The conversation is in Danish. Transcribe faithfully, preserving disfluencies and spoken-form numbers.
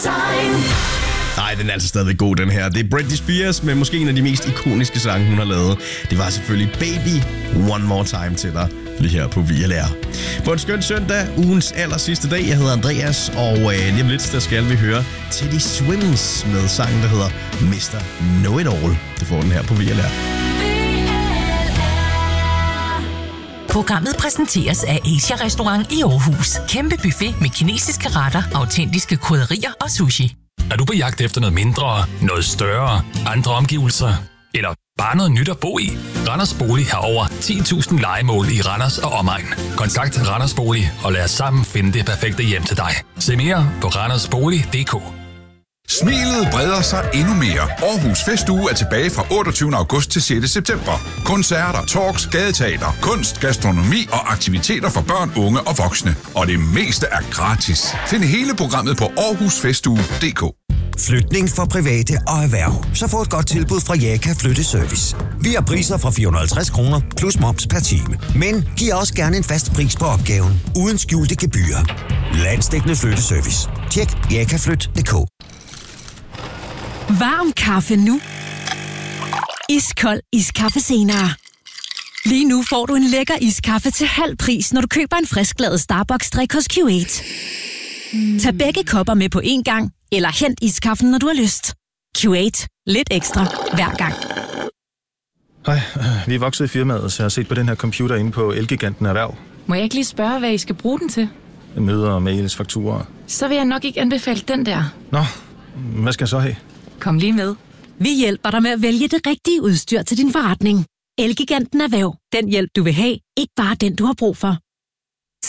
Nej, den er altså stadig god, den her. Det er Britney Spears med måske en af de mest ikoniske sange, hun har lavet. Det var selvfølgelig Baby One More Time til dig, lige her på V L R. På en skøn søndag, ugens aller sidste dag. Jeg hedder Andreas, og øh, lige om lidt, der skal vi høre Teddy Swims med sangen, der hedder mister Know-It-All. Det får den her på V L R. Programmet præsenteres af Asia Restaurant i Aarhus. Kæmpe buffet med kinesiske retter, autentiske krydderier og sushi. Er du på jagt efter noget mindre, noget større, andre omgivelser? Eller bare noget nyt at bo i? Randers Bolig har over ti tusind lejemål i Randers og omegn. Kontakt Randers Bolig og lad os sammen finde det perfekte hjem til dig. Se mere på randersbolig punktum d k. Smilet breder sig endnu mere. Aarhus Festuge er tilbage fra otteogtyvende august til sjette september. Koncerter, talks, gadeteater, kunst, gastronomi og aktiviteter for børn, unge og voksne. Og det meste er gratis. Find hele programmet på aarhus festuge punktum d k. Flytning for private og erhverv. Så få et godt tilbud fra Jaka Flytteservice. Vi har priser fra fire hundrede og halvtreds kroner plus moms per time. Men giv også gerne en fast pris på opgaven. Uden skjulte gebyrer. Landsdækkende flytteservice. Tjek jaka flyt punktum d k. Varm kaffe nu. Iskold iskaffe senere. Lige nu får du en lækker iskaffe til halv pris, når du køber en frisklavet Starbucks-drik hos Q otte. Mm. Tag begge kopper med på én gang, eller hent iskaffen, når du har lyst. Q otte. Lidt ekstra hver gang. Hej, vi er vokset i firmaet, så jeg har set på den her computer inde på Elgiganten Erhverv. Må jeg ikke lige spørge, hvad I skal bruge den til? Møder, mails, fakturer. Så vil jeg nok ikke anbefale den der. Nå, hvad skal jeg så have? Kom lige med. Vi hjælper dig med at vælge det rigtige udstyr til din forretning. Elgiganten Erhverv. Den hjælp, du vil have. Ikke bare den, du har brug for.